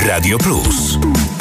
Radio Plus.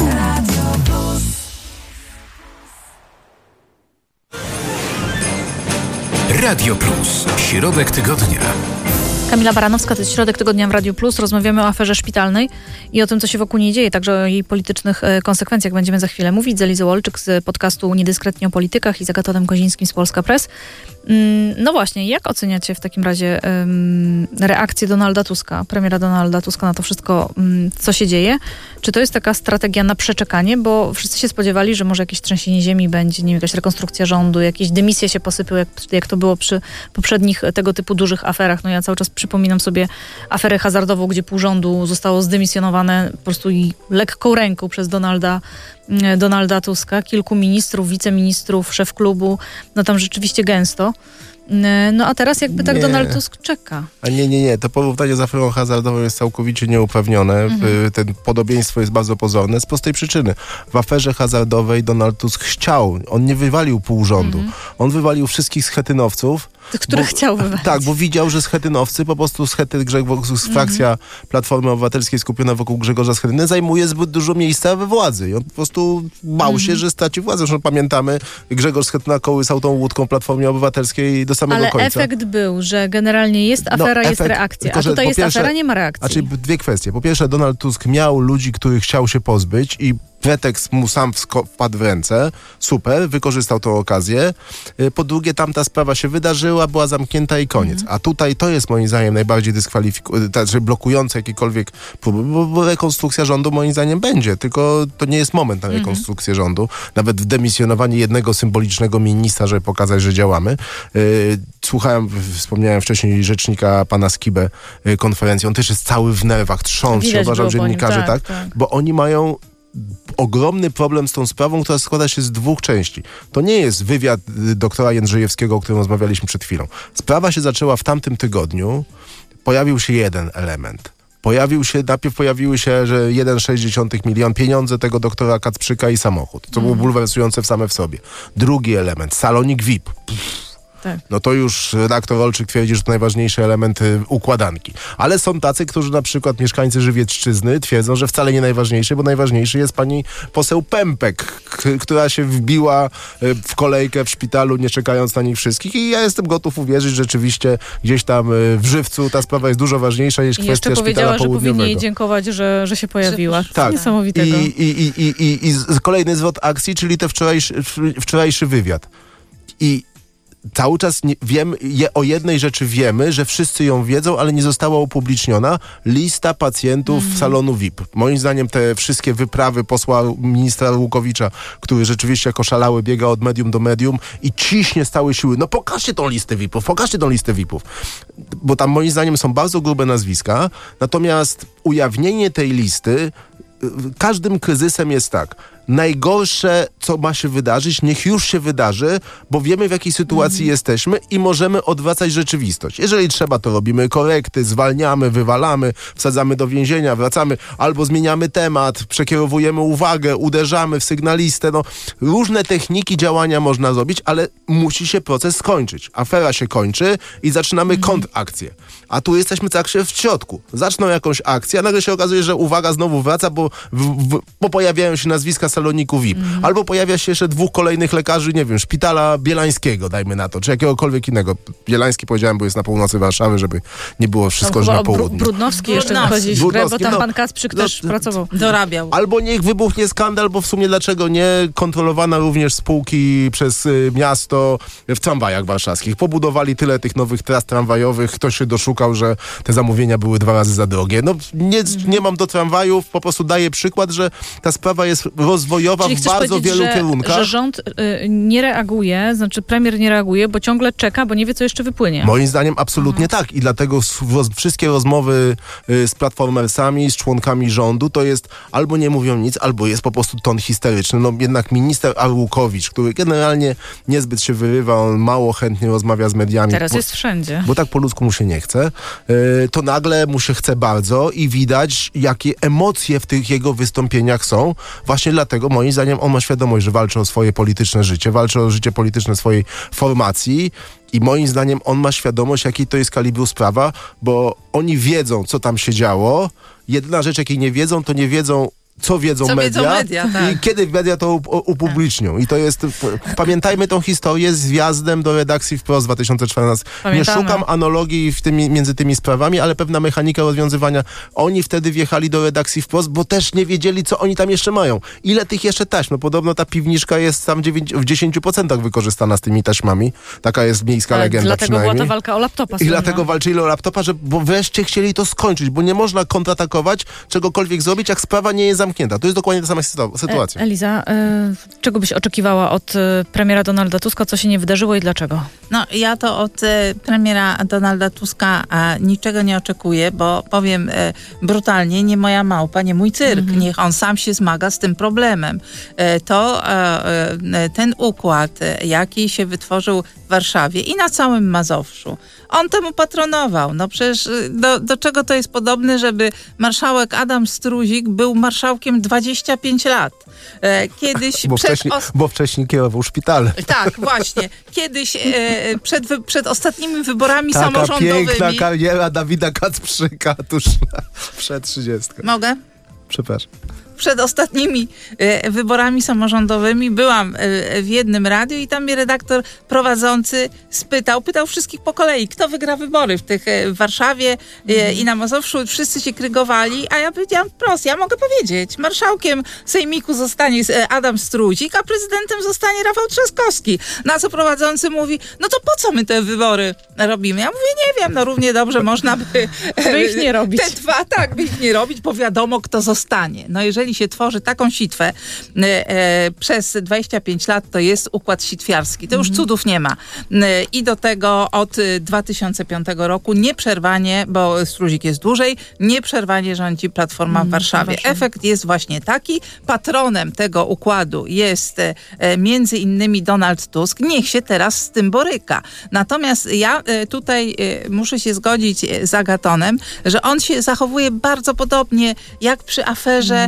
Radio Plus. Środek tygodnia. Kamila Baranowska, to jest Środek Tygodnia w Radiu Plus. Rozmawiamy o aferze szpitalnej i o tym, co się wokół niej dzieje, także o jej politycznych konsekwencjach będziemy za chwilę mówić. Z Elizą Olczyk z podcastu Niedyskretnie o politykach i z Agatonem Kozińskim z Polska Press. No właśnie, jak oceniacie w takim razie reakcję Donalda Tuska, premiera Donalda Tuska na to wszystko, co się dzieje? Czy to jest taka strategia na przeczekanie? Bo wszyscy się spodziewali, że może jakieś trzęsienie ziemi będzie, nie wiem, jakaś rekonstrukcja rządu, jakieś dymisje się posypią, jak to było przy poprzednich tego typu dużych aferach. No ja cały czas przypominam sobie aferę hazardową, gdzie pół rządu zostało zdymisjonowane po prostu i lekką ręką przez Donalda Tuska. Kilku ministrów, wiceministrów, szef klubu, no tam rzeczywiście gęsto. No a teraz jakby tak Donald Tusk czeka. A nie. To porównanie z aferą hazardową jest całkowicie nieuprawnione. Ten podobieństwo jest bardzo pozorne z prostej przyczyny. W aferze hazardowej Donald Tusk chciał. On nie wywalił pół rządu. On wywalił wszystkich schetynowców. Tych, których chciał wywalić. Tak, bo widział, że schetynowcy, po prostu frakcja Platformy Obywatelskiej skupiona wokół Grzegorza Schetyny zajmuje zbyt dużo miejsca we władzy. I on po prostu bał się, że straci władzę. Zresztą pamiętamy, Grzegorz Schetyna kołysał tą łódką Platformie Obywatelskiej do samego końca. Ale efekt był, że generalnie jest afera, jest reakcja. Tylko, a tutaj jest pierwsze, afera, nie ma reakcji. Znaczy dwie kwestie. Po pierwsze, Donald Tusk miał ludzi, których chciał się pozbyć i pretekst mu sam wpadł w ręce. Super, wykorzystał tę okazję. Po drugie, tamta sprawa się wydarzyła, była zamknięta i koniec. A tutaj to jest moim zdaniem najbardziej blokujące jakiekolwiek próby, bo rekonstrukcja rządu moim zdaniem będzie, tylko to nie jest moment na rekonstrukcję rządu. Nawet w demisjonowanie jednego symbolicznego ministra, żeby pokazać, że działamy. Wspomniałem wcześniej rzecznika pana Skibę konferencji. On też jest cały w nerwach, trząsł się, uważał dziennikarzy, tak, bo oni mają ogromny problem z tą sprawą, która składa się z dwóch części. To nie jest wywiad doktora Jędrzejewskiego, o którym rozmawialiśmy przed chwilą. Sprawa się zaczęła w tamtym tygodniu. Pojawił się jeden element. Najpierw pojawiły się, że 1,6 milion pieniądze tego doktora Kacprzyka i samochód. Co było bulwersujące same w sobie. Drugi element, salonik VIP. Tak. No to już redaktor Olczyk twierdzi, że to najważniejszy element układanki. Ale są tacy, którzy na przykład mieszkańcy Żywiecczyzny twierdzą, że wcale nie najważniejszy, bo najważniejszy jest pani poseł Pępek, która się wbiła w kolejkę w szpitalu, nie czekając na nich wszystkich. I ja jestem gotów uwierzyć, że rzeczywiście gdzieś tam w Żywcu ta sprawa jest dużo ważniejsza niż kwestia szpitala południowego. Jeszcze powiedziała, że powinni jej dziękować, że się pojawiła. Tak. Niesamowitego. I kolejny zwrot akcji, czyli ten wczorajszy wywiad. I cały czas o jednej rzeczy wiemy, że wszyscy ją wiedzą, ale nie została upubliczniona. Lista pacjentów salonu VIP. Moim zdaniem te wszystkie wyprawy posła ministra Łukowicza, który rzeczywiście jako szalały biega od medium do medium i ciśnie z całej siły. No pokażcie tą listę VIP-ów. Bo tam moim zdaniem są bardzo grube nazwiska. Natomiast ujawnienie tej listy każdym kryzysem jest tak. Najgorsze, co ma się wydarzyć, niech już się wydarzy, bo wiemy, w jakiej sytuacji jesteśmy i możemy odwracać rzeczywistość. Jeżeli trzeba, to robimy korekty, zwalniamy, wywalamy, wsadzamy do więzienia, wracamy, albo zmieniamy temat, przekierowujemy uwagę, uderzamy w sygnalistę. No, różne techniki działania można zrobić, ale musi się proces skończyć. Afera się kończy i zaczynamy kontrakcję. A tu jesteśmy tak w środku. Zaczną jakąś akcję, a nagle się okazuje, że uwaga znowu wraca, bo pojawiają się nazwiska saloniku VIP. Albo pojawia się jeszcze dwóch kolejnych lekarzy, nie wiem, szpitala bielańskiego, dajmy na to, czy jakiegokolwiek innego. Bielański powiedziałem, bo jest na północy Warszawy, żeby nie było wszystko, że na południu. Brudnowski jeszcze wchodzi w grę, bo tam pan Kacprzyk też pracował. Dorabiał. Albo niech wybuchnie skandal, bo w sumie dlaczego nie? Kontrolowana również spółki przez miasto w tramwajach warszawskich. Pobudowali tyle tych nowych tras tramwajowych, ktoś się doszukał, że te zamówienia były 2 razy za drogie. No nie mam do tramwajów, po prostu daję przykład, że ta sprawa jest rozwojowa w bardzo wielu kierunkach. Że rząd nie reaguje, znaczy premier nie reaguje, bo ciągle czeka, bo nie wie, co jeszcze wypłynie. Moim zdaniem absolutnie tak. I dlatego wszystkie rozmowy z platformersami, z członkami rządu, to jest albo nie mówią nic, albo jest po prostu ton histeryczny. No jednak minister Arłukowicz, który generalnie niezbyt się wyrywa, on mało chętnie rozmawia z mediami. Teraz jest wszędzie. Bo tak po ludzku mu się nie chce. To nagle mu się chce bardzo i widać, jakie emocje w tych jego wystąpieniach są. Właśnie dlatego, dlatego moim zdaniem on ma świadomość, że walczy o swoje polityczne życie, walczy o życie polityczne swojej formacji i moim zdaniem on ma świadomość, jaki to jest kalibru sprawa, bo oni wiedzą, co tam się działo. Jedyna rzecz, jakiej nie wiedzą, to nie wiedzą, co wiedzą media tak. i kiedy media to upublicznią. I to jest, pamiętajmy tą historię z wjazdem do redakcji Wprost 2014. Pamiętamy. Nie szukam analogii między tymi sprawami, ale pewna mechanika rozwiązywania. Oni wtedy wjechali do redakcji Wprost, bo też nie wiedzieli, co oni tam jeszcze mają. Ile tych jeszcze taśm? No podobno ta piwniczka jest tam w 10% wykorzystana z tymi taśmami. Taka jest miejska legenda dlatego przynajmniej. była ta walka o laptopa. I dlatego walczyli o laptopa, bo wreszcie chcieli to skończyć, bo nie można kontratakować, czegokolwiek zrobić, jak sprawa nie jest zamknięta. To jest dokładnie ta sama sytuacja. Eliza, czego byś oczekiwała od premiera Donalda Tuska? Co się nie wydarzyło i dlaczego? No, ja to od premiera Donalda Tuska niczego nie oczekuję, bo powiem brutalnie, nie moja małpa, nie mój cyrk. Niech on sam się zmaga z tym problemem. Ten układ, jaki się wytworzył w Warszawie i na całym Mazowszu, on temu patronował. No przecież do czego to jest podobne, żeby marszałek Adam Struzik był marszałkiem 25 lat. Kiedyś bo wcześniej kierował szpitalem. Tak, właśnie. Kiedyś przed ostatnimi wyborami Taka samorządowymi... piękna kariera Dawida Kacprzyka tuż przed 30. Mogę? Przepraszam. Przed ostatnimi wyborami samorządowymi byłam w jednym radiu i tam mnie redaktor prowadzący pytał wszystkich po kolei, kto wygra wybory w Warszawie i na Mazowszu. Wszyscy się krygowali, a ja powiedziałam wprost, ja mogę powiedzieć, marszałkiem sejmiku zostanie Adam Struzik, a prezydentem zostanie Rafał Trzaskowski. Na co prowadzący mówi, no to po co my te wybory robimy? Ja mówię, nie wiem, no równie dobrze można by ich nie robić. by ich nie robić, bo wiadomo, kto zostanie. No jeżeli się tworzy taką sitwę przez 25 lat, to jest układ sitwiarski. To już cudów nie ma. I do tego od 2005 roku nieprzerwanie, bo Struzik jest dłużej, nieprzerwanie rządzi Platforma w Warszawie. Efekt jest właśnie taki. Patronem tego układu jest między innymi Donald Tusk. Niech się teraz z tym boryka. Natomiast ja tutaj muszę się zgodzić z Agatonem, że on się zachowuje bardzo podobnie jak przy aferze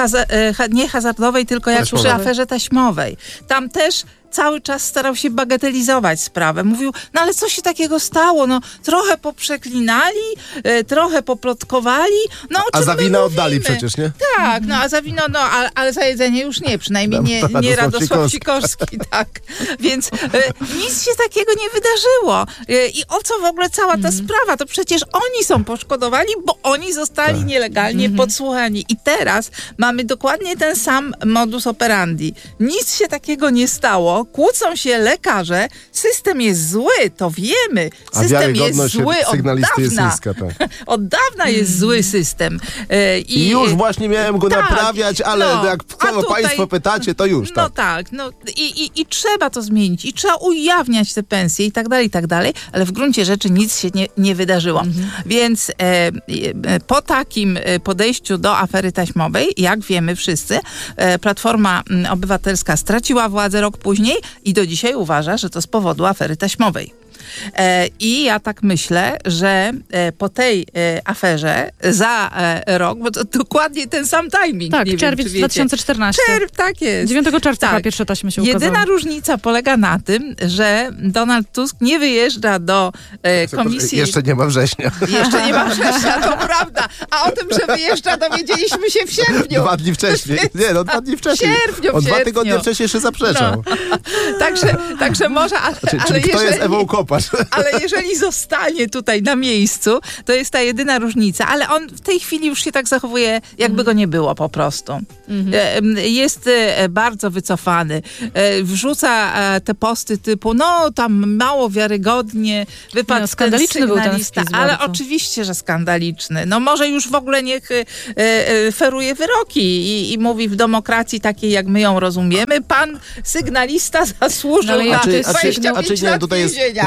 nie hazardowej, tylko jak przy aferze taśmowej. Tam też cały czas starał się bagatelizować sprawę. Mówił, no ale co się takiego stało? No trochę poprzeklinali, trochę poplotkowali. No o czym a za winę oddali mówimy? przecież, nie? Tak, no a za wino, ale za jedzenie już nie. Przynajmniej nie Radosław Sikorski, tak. Więc nic się takiego nie wydarzyło. I o co w ogóle cała ta sprawa? To przecież oni są poszkodowani, bo oni zostali nielegalnie podsłuchani. I teraz mamy dokładnie ten sam modus operandi. Nic się takiego nie stało. Kłócą się lekarze. System jest zły, to wiemy. System jest zły od dawna. Od dawna jest zły system. I już właśnie miałem go naprawiać, ale jak państwo pytacie, to już. No tak. I trzeba to zmienić. I trzeba ujawniać te pensje i tak dalej, ale w gruncie rzeczy nic się nie wydarzyło. Więc po takim podejściu do afery taśmowej, jak wiemy wszyscy, Platforma Obywatelska straciła władzę rok później i do dzisiaj uważa, że to z powodu afery taśmowej. I ja tak myślę, że po tej aferze za rok, bo to dokładnie ten sam timing. Tak, czerwiec 2014. Tak jest. 9 czerwca pierwsze taśmy się ukazały. Jedyna różnica polega na tym, że Donald Tusk nie wyjeżdża do komisji... Jeszcze nie ma września. Jeszcze nie ma września, to prawda. A o tym, że wyjeżdża, dowiedzieliśmy się w sierpniu. 2 dni wcześniej. Nie, 2 dni wcześniej. W 2 tygodnie wcześniej jeszcze zaprzeczał. No. Także może... Czyli kto jest Ewą Kopacz? Ale jeżeli zostanie tutaj na miejscu, to jest ta jedyna różnica. Ale on w tej chwili już się tak zachowuje, jakby go nie było po prostu. Jest bardzo wycofany. Wrzuca te posty typu, no tam mało wiarygodnie wypadł skandaliczny był ten spis ale bardzo. Oczywiście, że skandaliczny. No może już w ogóle niech feruje wyroki i mówi w demokracji takiej, jak my ją rozumiemy, pan sygnalista zasłużył na 25 lat więzienia.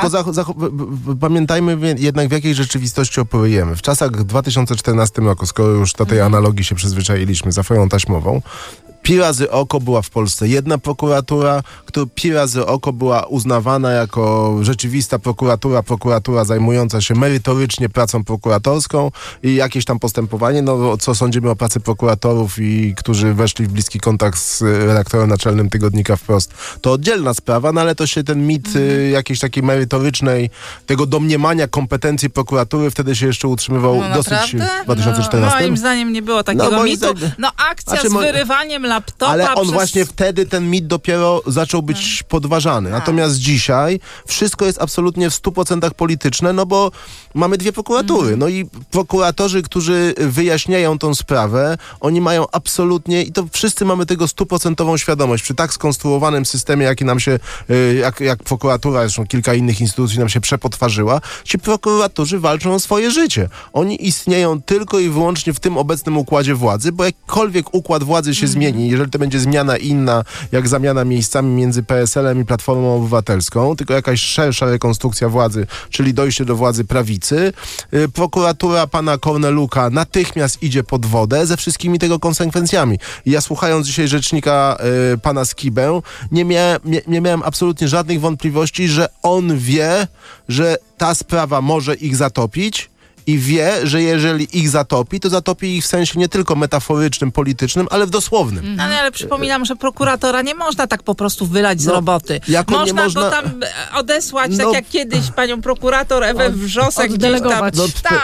Pamiętajmy jednak, w jakiej rzeczywistości operujemy. W czasach 2014 roku, skoro już do tej analogii się przyzwyczailiśmy z aferą taśmową, Pi razy oko była w Polsce jedna prokuratura, która pi razy oko była uznawana jako rzeczywista prokuratura zajmująca się merytorycznie pracą prokuratorską i jakieś tam postępowanie, no co sądzimy o pracy prokuratorów i którzy weszli w bliski kontakt z redaktorem naczelnym tygodnika Wprost. To oddzielna sprawa, no ale to się ten mit jakiejś takiej merytorycznej, tego domniemania kompetencji prokuratury wtedy się jeszcze utrzymywał dosyć w 2014. Moim zdaniem nie było takiego mitu. Akcja z wyrywaniem laptopa. Ale on właśnie wtedy, ten mit dopiero zaczął być podważany. Natomiast dzisiaj wszystko jest absolutnie w 100% polityczne, no bo mamy dwie prokuratury. No i prokuratorzy, którzy wyjaśniają tą sprawę, oni mają absolutnie, i to wszyscy mamy tego 100% świadomość, przy tak skonstruowanym systemie, jaki nam się, jak prokuratura, zresztą kilka innych instytucji nam się przepotwarzyła, ci prokuratorzy walczą o swoje życie. Oni istnieją tylko i wyłącznie w tym obecnym układzie władzy, bo jakkolwiek układ władzy się zmieni, jeżeli to będzie zmiana inna, jak zamiana miejscami między PSL-em i Platformą Obywatelską, tylko jakaś szersza rekonstrukcja władzy, czyli dojście do władzy prawicy, prokuratura pana Korneluka natychmiast idzie pod wodę ze wszystkimi tego konsekwencjami. I ja słuchając dzisiaj rzecznika pana Skibę, nie miałem absolutnie żadnych wątpliwości, że on wie, że ta sprawa może ich zatopić, i wie, że jeżeli ich zatopi, to zatopi ich w sensie nie tylko metaforycznym, politycznym, ale w dosłownym. No ale przypominam, że prokuratora nie można tak po prostu wylać z roboty. Można go tam odesłać, tak jak kiedyś panią prokurator Ewę Wrzosek oddelegować.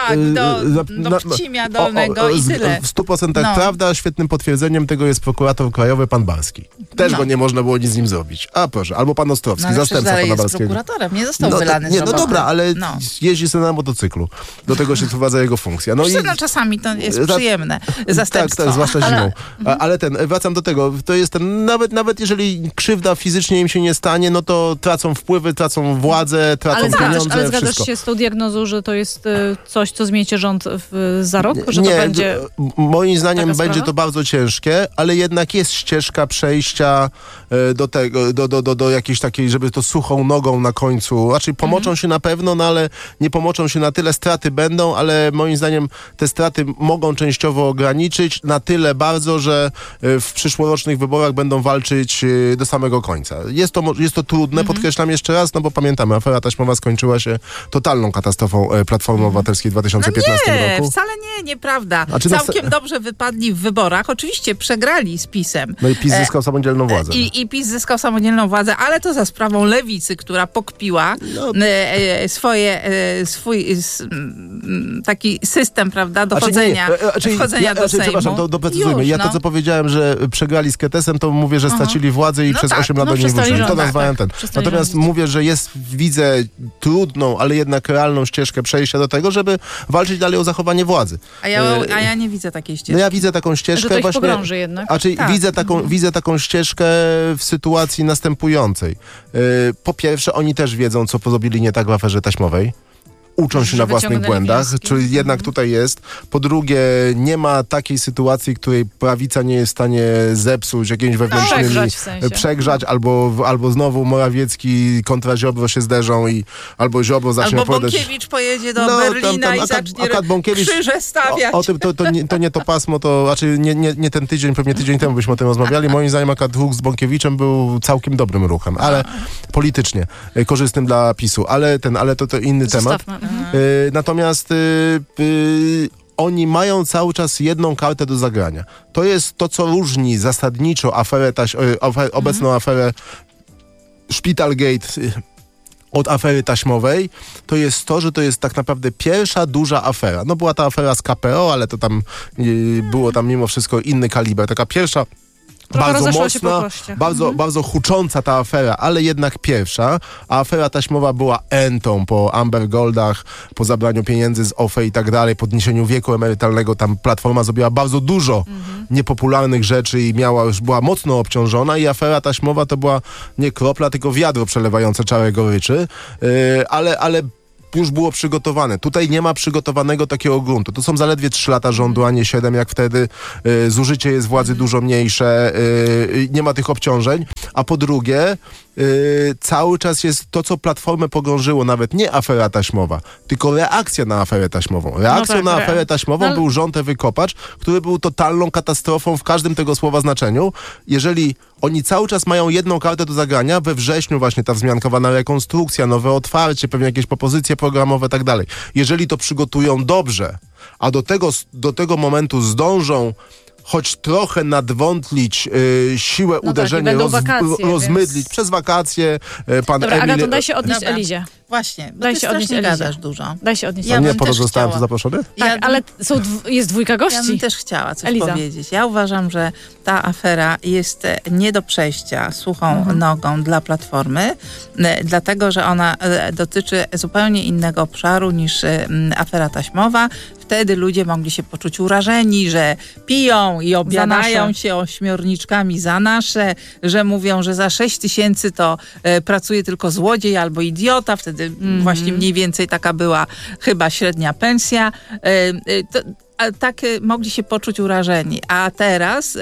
Do Pcimia Dolnego i tyle. W 100% prawda, świetnym potwierdzeniem tego jest prokurator krajowy pan Barski. Też go nie można było nic z nim zrobić. A proszę, albo pan Ostrowski, zastępca pana Barskiego. Prokuratorem, nie został wylany z roboty. No dobra, ale jeździ sobie na motocyklu. Do tego się wprowadza jego funkcja. Czasami to jest przyjemne zastępstwo. Tak, zwłaszcza zimą. Ale wracam do tego, to jest nawet jeżeli krzywda fizycznie im się nie stanie, no to tracą wpływy, tracą władzę, tracą pieniądze, ale zgadzasz się z tą diagnozą, że to jest coś, co zmiecie rząd za rok? Że nie, to będzie moim zdaniem będzie to bardzo ciężkie, ale jednak jest ścieżka przejścia do tego, do jakiejś takiej, żeby to suchą nogą na końcu, raczej pomoczą się na pewno, no ale nie pomoczą się na tyle, straty będą, ale moim zdaniem te straty mogą częściowo ograniczyć na tyle bardzo, że w przyszłorocznych wyborach będą walczyć do samego końca. Jest to trudne, podkreślam jeszcze raz, no bo pamiętamy, afera taśmowa skończyła się totalną katastrofą Platformy Obywatelskiej w 2015 roku. Nie, wcale nieprawda. Całkiem dobrze wypadli w wyborach. Oczywiście przegrali z PiS-em. No i PiS zyskał samodzielną władzę. I PiS zyskał samodzielną władzę, ale to za sprawą lewicy, która pokpiła swój taki system, prawda, dochodzenia, wchodzenia do Sejmu. Przepraszam, doprecyzujmy. Ja to, co powiedziałem, że przegrali z Ketesem, to mówię, że stracili władzę i przez 8 lat do niej wrócili. To nazwałem ten. Natomiast mówię, że widzę trudną, ale jednak realną ścieżkę przejścia do tego, żeby walczyć dalej o zachowanie władzy. A ja nie widzę takiej ścieżki. No ja widzę taką ścieżkę że to ich właśnie. Pogrąży jednak. Widzę taką ścieżkę w sytuacji następującej. Po pierwsze, oni też wiedzą, co zrobili nie tak w aferze taśmowej. Uczą się na własnych błędach, czyli jednak tutaj jest. Po drugie, nie ma takiej sytuacji, której prawica nie jest w stanie zepsuć jakimiś wewnętrznymi, przegrzać, albo znowu Morawiecki kontra Ziobro się zderzą albo Ziobro zacznie opowiadać. Albo Bąkiewicz pojedzie do Berlina i zacznie krzyże stawiać. O tym to nie to pasmo, to raczej nie ten tydzień, pewnie tydzień temu byśmy o tym rozmawiali. Moim zdaniem akurat ruch z Bąkiewiczem był całkiem dobrym ruchem, ale politycznie korzystnym dla PiS-u, ale to inny temat. Natomiast oni mają cały czas jedną kartę do zagrania. To jest to, co różni zasadniczo obecną aferę Szpitalgate od afery taśmowej, to jest to, że to jest tak naprawdę pierwsza duża afera. No była ta afera z KPO, ale to tam było tam mimo wszystko inny kaliber. Taka pierwsza bardzo mocna, bardzo hucząca ta afera, ale jednak pierwsza. A afera taśmowa była entą po Amber Goldach, po zabraniu pieniędzy z OFE i tak dalej, podniesieniu wieku emerytalnego. Tam Platforma zrobiła bardzo dużo niepopularnych rzeczy i była mocno obciążona i afera taśmowa to była nie kropla, tylko wiadro przelewające czarę goryczy. Ale już było przygotowane. Tutaj nie ma przygotowanego takiego gruntu. To są zaledwie 3 lata rządu, a nie 7 jak wtedy. Zużycie jest władzy dużo mniejsze. Nie ma tych obciążeń. A po drugie, cały czas jest to, co Platformę pogrążyło, nawet nie afera taśmowa, tylko reakcja na aferę taśmową. Reakcją na aferę taśmową był rząd Ewy Kopacz, który był totalną katastrofą w każdym tego słowa znaczeniu. Jeżeli oni cały czas mają jedną kartę do zagrania, we wrześniu właśnie ta wzmiankowana rekonstrukcja, nowe otwarcie, pewnie jakieś propozycje programowe i tak dalej. Jeżeli to przygotują dobrze, a do tego momentu zdążą choć trochę nadwątlić siłę uderzenia, rozmydlić przez wakacje. Pan Dobra, Emil... Agato, daj się odnieść Elizie. Właśnie, bo Daj ty się odnieść strasznie Elizie. gadasz dużo. Daj się odnieść. A nie, bym po to też zostałem tu chciała. zaproszony? Tak, ale jest dwójka gości. Ja bym też chciała coś Eliza. powiedzieć. Ja uważam, że ta afera jest nie do przejścia suchą nogą dla Platformy, dlatego, że ona dotyczy zupełnie innego obszaru niż afera taśmowa. Wtedy ludzie mogli się poczuć urażeni, że piją i obiadają się ośmiorniczkami za nasze, że mówią, że za 6 000 to pracuje tylko złodziej albo idiota. Wtedy właśnie mniej więcej taka była chyba średnia pensja. Tak mogli się poczuć urażeni, a teraz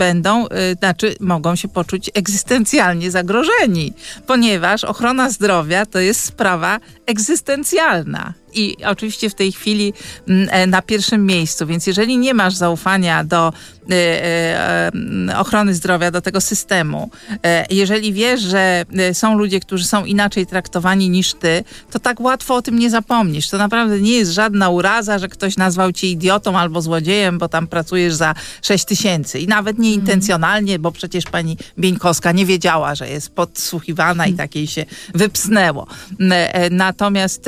mogą się poczuć egzystencjalnie zagrożeni, ponieważ ochrona zdrowia to jest sprawa egzystencjalna. I oczywiście w tej chwili na pierwszym miejscu. Więc jeżeli nie masz zaufania do ochrony zdrowia, do tego systemu, jeżeli wiesz, że są ludzie, którzy są inaczej traktowani niż ty, to tak łatwo o tym nie zapomnisz. To naprawdę nie jest żadna uraza, że ktoś nazwał cię idiotą albo złodziejem, bo tam pracujesz za 6 000. I nawet nie intencjonalnie, bo przecież pani Bieńkowska nie wiedziała, że jest podsłuchiwana i tak jej się wypsnęło. Natomiast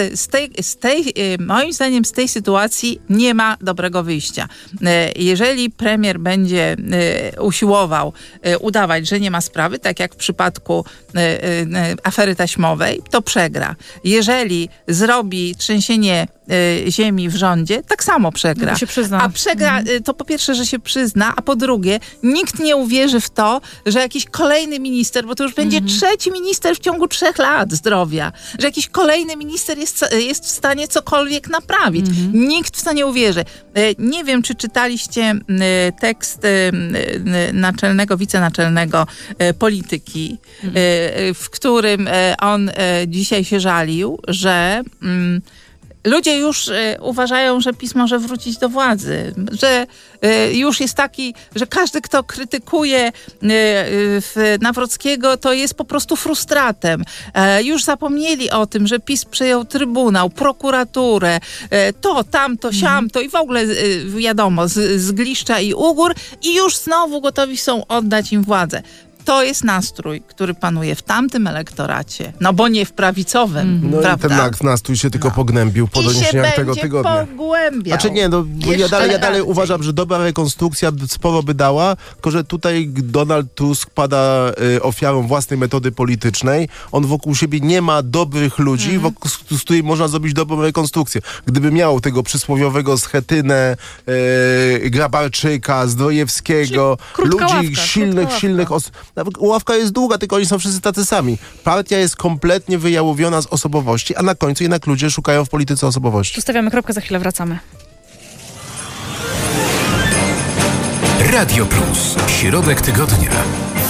moim zdaniem z tej sytuacji nie ma dobrego wyjścia. Jeżeli premier będzie usiłował udawać, że nie ma sprawy, tak jak w przypadku afery taśmowej, to przegra. Jeżeli zrobi trzęsienie ziemi w rządzie, tak samo przegra. To się przyzna. A przegra, to po pierwsze, że się przyzna, a po drugie, nikt nie uwierzy w to, że jakiś kolejny minister, bo to już będzie trzeci minister w ciągu 3 lat zdrowia, że jakiś kolejny minister jest w stanie cokolwiek naprawić. Nikt w to nie uwierzy. Nie wiem, czy czytaliście tekst wicenaczelnego polityki, w którym on dzisiaj się żalił, że ludzie już uważają, że PiS może wrócić do władzy, że już jest taki, że każdy, kto krytykuje Nawrockiego, to jest po prostu frustratem. Już zapomnieli o tym, że PiS przejął Trybunał, prokuraturę, to, tamto, siamto i w ogóle wiadomo, z Gliszcza i Ugór i już znowu gotowi są oddać im władzę. To jest nastrój, który panuje w tamtym elektoracie, no bo nie w prawicowym, No prawda? i ten nastrój się tylko pognębił po doniesieniach tego tygodnia. Pogłębiał. Znaczy nie, ja dalej uważam, że dobra rekonstrukcja sporo by dała, tylko że tutaj Donald Tusk pada ofiarą własnej metody politycznej. On wokół siebie nie ma dobrych ludzi, z którymi można zrobić dobrą rekonstrukcję. Gdyby miał tego przysłowiowego Schetynę, Grabarczyka, Zdrojewskiego, ludzi silnych osób. Ławka jest długa, tylko oni są wszyscy tacy sami. Partia jest kompletnie wyjałowiona z osobowości, a na końcu jednak ludzie szukają w polityce osobowości. Tu stawiamy kropkę, za chwilę wracamy. Radio Plus. Środek tygodnia.